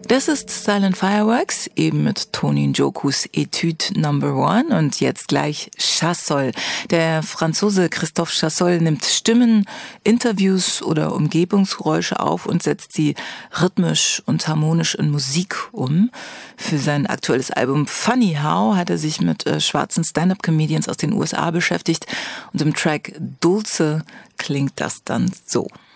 Das ist Silent Fireworks, eben mit Tony Njokus Etude Number 1 und jetzt gleich Chassol. Der Franzose Christophe Chassol nimmt Stimmen, Interviews oder Umgebungsgeräusche auf und setzt sie rhythmisch und harmonisch in Musik um. Für sein aktuelles Album Funny How hat er sich mit schwarzen Stand-up-Comedians aus den USA beschäftigt und im Track Dulce klingt das dann so.